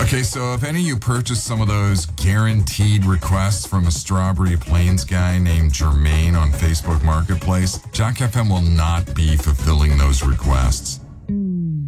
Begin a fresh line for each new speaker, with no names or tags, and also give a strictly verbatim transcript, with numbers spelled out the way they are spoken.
Okay, so if any of you purchased some of those guaranteed requests from a Strawberry Plains guy named Jermaine on Facebook Marketplace, Jack F M will not be fulfilling those requests.